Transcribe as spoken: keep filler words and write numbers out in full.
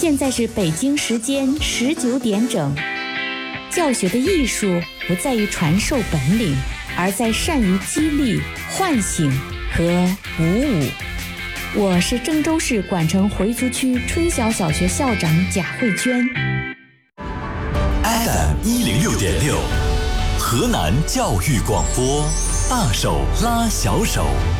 现在是北京时间十九点整。教学的艺术不在于传授本领，而在善于激励、唤醒和鼓舞。我是郑州市管城回族区春晓小学校长贾慧娟。 F M 一零六点六，河南教育广播，大手拉小手。